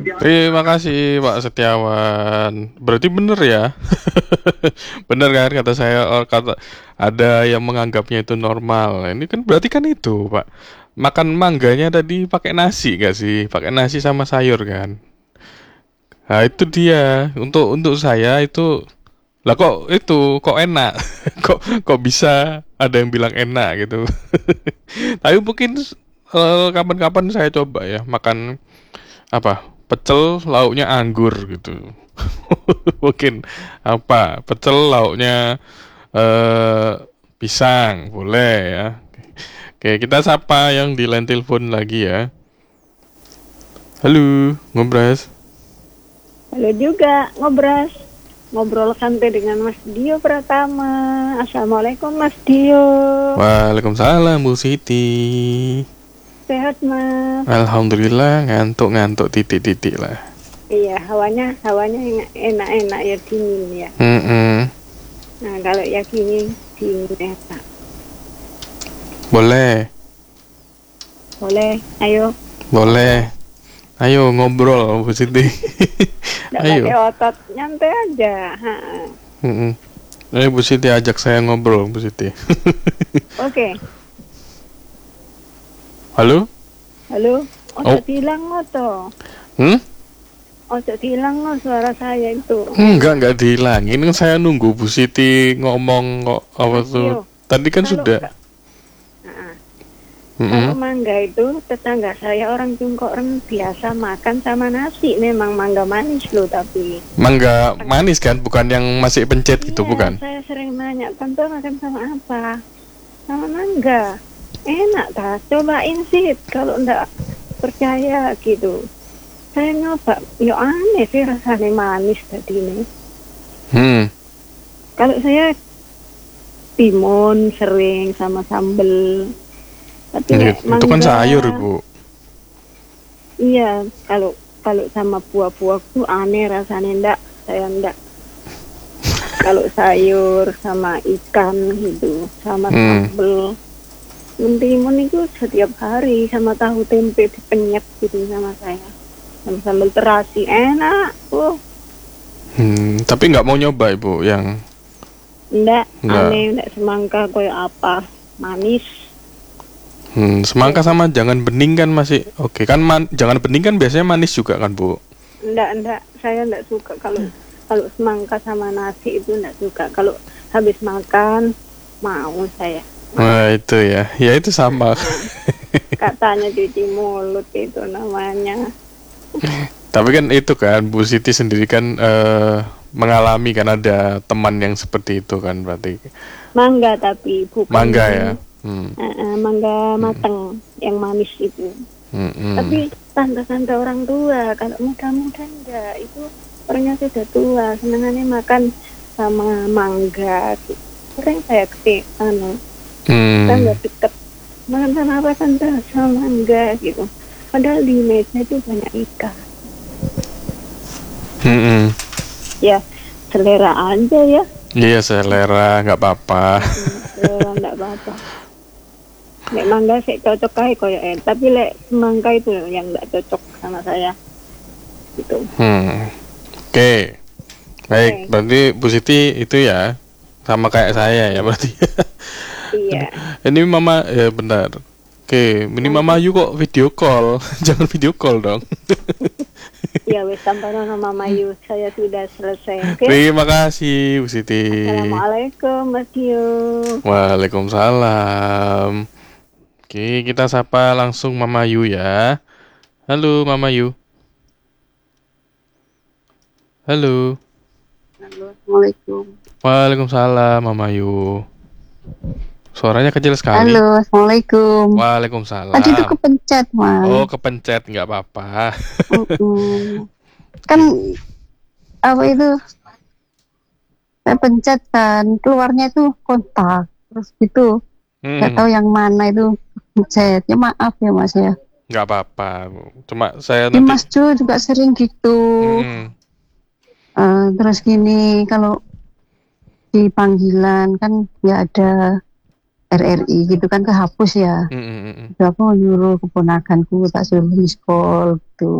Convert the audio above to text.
Terima kasih Pak Setiawan. Berarti bener ya? Bener kan kata saya, kata ada yang menganggapnya itu normal. Ini kan berarti kan itu, Pak. Makan mangganya tadi pakai nasi gak sih? Pakai nasi sama sayur kan? Nah, itu dia. Untuk saya itu, lah kok itu kok enak? Kok bisa ada yang bilang enak gitu. Tapi mungkin kapan-kapan saya coba ya makan apa? Pecel lauknya anggur gitu. Mungkin apa? Pecel lauknya eh pisang, boleh ya. Oke, kita sapa yang di line telepon lagi ya. Halo, ngobras. Halo juga, ngobrol santai dengan Mas Dio Pratama. Assalamualaikum Mas Dio. Waalaikumsalam Bu Siti. Sehat Mas? Alhamdulillah, ngantuk-ngantuk titik-titik lah. Iya, hawanya enak-enak ya, dingin ya. Nah kalau ya dingin enak. Boleh, Boleh, ayo. boleh. Ayo ngobrol Bu Siti. Nggak Ayo. pakai otot, nyantai aja. Ha. Ayo Bu Siti ajak saya ngobrol Bu Siti. Oke. Halo? Halo. Oh. Hilang toh. Hilang suara saya itu. Enggak dihilangin. Kan saya nunggu Bu Siti ngomong kok apa tuh. Tadi kan sudah. Kalau mangga itu tetangga saya orang Cungkok biasa makan sama nasi. Memang mangga manis loh, tapi Mangga manis kan, bukan yang masih pencet gitu, bukan? Saya sering nanya, tante makan sama apa? Sama mangga. Enak tak? Cobain sih kalau enggak percaya gitu. Saya nyoba, ya aneh sih rasanya manis tadi nih. Kalau saya timun sering sama sambel. Tapi itu kan sayur Bu. Iya, kalau sama buah-buah tuh aneh rasanya, saya enggak. Kalau sayur sama ikan gitu, sama sambel. Mentimun itu setiap hari sama tahu tempe dipenyet gitu sama saya. Sama sambal terasi enak. Tapi nggak mau nyoba Ibu yang enggak. Aneh, enggak semangka kayak apa, manis. Semangka sama jangan bening kan masih oke kan, jangan bening kan biasanya manis juga kan Bu? Enggak, saya enggak suka kalau semangka sama nasi itu enggak suka. Kalau habis makan mau saya. Nah itu ya itu sama. Katanya cuci mulut itu namanya. Tapi kan itu kan Bu Siti sendiri kan mengalami kan ada teman yang seperti itu kan berarti. Mangga tapi bukan. Mangga ya. Mangga mateng yang manis itu. Tapi tante-tante orang tua, kalau muda-muda enggak, itu orangnya sudah tua, senangannya makan sama mangga gitu. Sering saya kita nggak deket makan sama apa tante, sama mangga gitu, padahal di meja itu banyak ikan. Ya selera aja ya. Iya selera, nggak apa-apa. Selera nggak apa-apa. Lek mangga sih cocok kayak koyo tapi lek semangka itu yang nggak cocok sama saya gitu. Oke. Baik, berarti Bu Siti itu ya sama kayak saya ya berarti. Iya. Ini Mama ya benar. Oke, ini Mama Yu kok video call. Jangan video call dong. Ya wes sampai nama Mama Yu, saya sudah selesai. Okay? Terima kasih Bu Siti. Assalamualaikum Mas Yu. Waalaikumsalam. Oke, kita sapa langsung Mama Yu ya. Halo Mama Yu. Halo. Assalamualaikum. Waalaikumsalam Mama Yu. Suaranya kecil sekali. Halo, Assalamualaikum. Waalaikumsalam. Tadi itu kepencet, Mas. Oh, kepencet, nggak apa-apa. Kan apa itu? Saya pencet kan, keluarnya itu kontak, terus gitu. Nggak tahu yang mana itu pencet. Ya maaf ya Mas ya. Nggak apa-apa. Cuma saya nanti. Mas Jo juga sering gitu. Terus gini, kalau di panggilan kan nggak ada RRI gitu kan kehapus ya. Aku nyuruh keponakanku tak suruh miss call gitu.